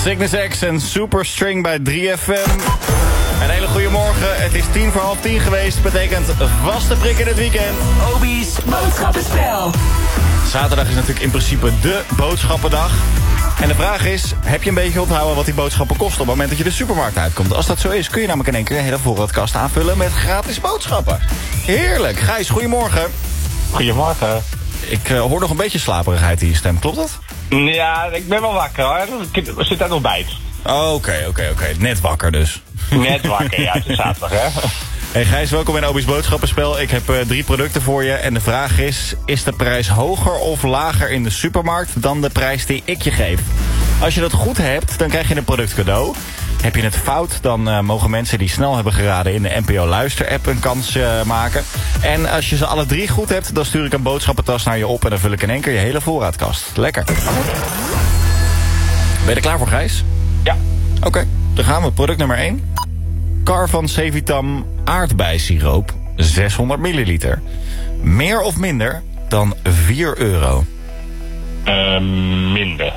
Cygnus X en Superstring bij 3FM. Een hele goede morgen. Het is 10:45 geweest. Betekent vaste prik in het weekend. Obi's boodschappenspel. Zaterdag is natuurlijk in principe de boodschappendag. En de vraag is, heb je een beetje onthouden wat die boodschappen kosten op het moment dat je de supermarkt uitkomt? Als dat zo is, kun je namelijk in één keer een hele voorraadkast aanvullen met gratis boodschappen. Heerlijk. Gijs, goedemorgen. Goedemorgen. Ik hoor nog een beetje slaperigheid in je stem, klopt dat? Ja, ik ben wel wakker hoor. We zitten aan ontbijt. Oké. Net wakker dus. Net wakker, ja, het is zaterdag hè. Hey Gijs, welkom in Obi's boodschappenspel. Ik heb 3 producten voor je en de vraag is de prijs hoger of lager in de supermarkt dan de prijs die ik je geef? Als je dat goed hebt, dan krijg je een product cadeau. Heb je het fout, dan mogen mensen die snel hebben geraden in de NPO Luister-app een kans maken. En als je ze alle 3 goed hebt, dan stuur ik een boodschappentas naar je op en dan vul ik in één keer je hele voorraadkast. Lekker. Ben je er klaar voor, Gijs? Ja. Oké, dan gaan we. Product nummer 1. Carvan Cevitam aardbeissiroop, 600 milliliter. Meer of minder dan €4? Minder.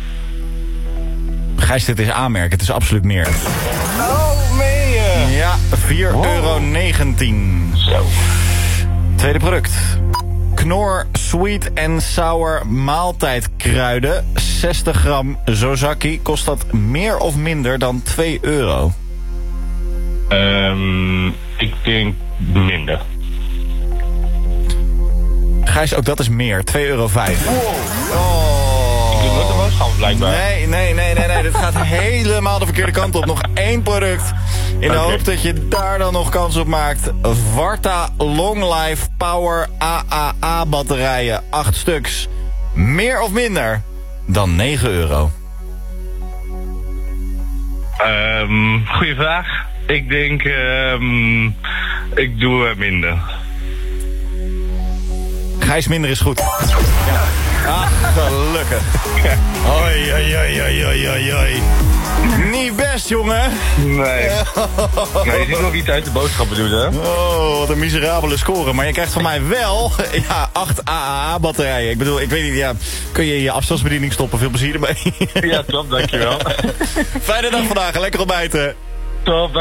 Gijs, dit is aanmerken, het is absoluut meer. Oh, meen je? Ja, €4,19. Zo. Tweede product. Knorr Sweet and Sour maaltijdkruiden, 60 gram Zozaki. Kost dat meer of minder dan €2? Ik denk minder. Gijs, ook dat is meer, €2,05. Wow. Ik doe nooit een boodschap blijkbaar. Nee, dit gaat helemaal de verkeerde kant op. Nog 1 product. In de hoop dat je daar dan nog kans op maakt. Varta Long Life Power AAA batterijen, 8 stuks. Meer of minder dan €9? Goeie vraag. Ik denk, ik doe minder. Gijs, minder is goed. Ja. Ah, gelukkig. Oi. Niet best, jongen. Nee. Nee, je ziet nog iets uit de boodschappen doen, hè? Oh, wat een miserabele score. Maar je krijgt van mij wel 8 AAA-batterijen. Ik bedoel, ik weet niet, kun je in je afstandsbediening stoppen? Veel plezier ermee. Ja, top, dankjewel. Fijne dag vandaag, lekker ontbijten. Top,